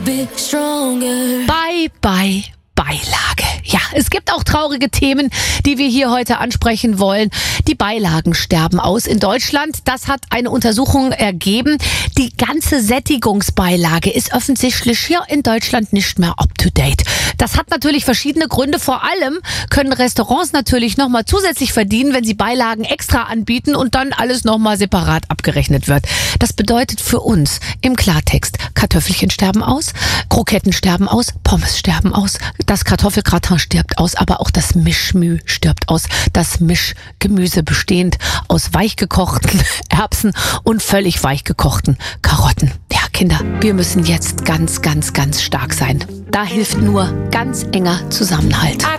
bit stronger. Bye, bye. Beilage. Ja, es gibt auch traurige Themen, die wir hier heute ansprechen wollen. Die Beilagen sterben aus in Deutschland. Das hat eine Untersuchung ergeben. Die ganze Sättigungsbeilage ist offensichtlich hier in Deutschland nicht mehr up to date. Das hat natürlich verschiedene Gründe. Vor allem können Restaurants natürlich nochmal zusätzlich verdienen, wenn sie Beilagen extra anbieten und dann alles nochmal separat abgerechnet wird. Das bedeutet für uns im Klartext, Kartoffelchen sterben aus, Kroketten sterben aus, Pommes sterben aus, das Kartoffelgratin stirbt aus, aber auch das Mischmü stirbt aus. Das Mischgemüse bestehend aus weichgekochten Erbsen und völlig weichgekochten Karotten. Ja, Kinder, wir müssen jetzt ganz, ganz, ganz stark sein. Da hilft nur ganz enger Zusammenhalt. I